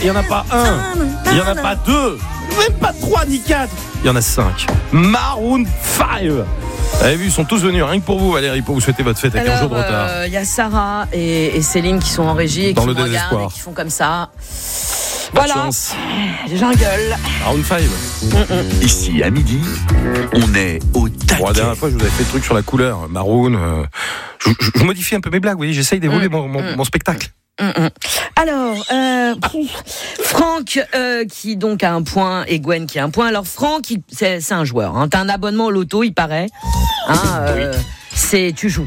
Il n'y en a pas un, il n'y en a pas deux, même pas trois ni quatre. Il y en a 5. Maroon 5. Vous avez vu, ils sont tous venus, rien que pour vous, Valérie, pour vous souhaiter votre fête avec un jour de retard. Il y a Sarah et Céline qui sont en régie et dans qui le me regardent désespoir. et qui font comme ça. Pas de Voilà, chance. jungle. Maroon 5. Ici, à midi, on est au taquet. Bon, la dernière fois, je vous avais fait le truc sur la couleur. Maroon. Je modifie un peu mes blagues, vous voyez, j'essaye d'évoluer mon spectacle. Alors, Franck qui donc a un point et Gwen qui a un point. Alors Franck, c'est un joueur. Hein. T'as un abonnement au loto, il paraît. Hein, tu joues.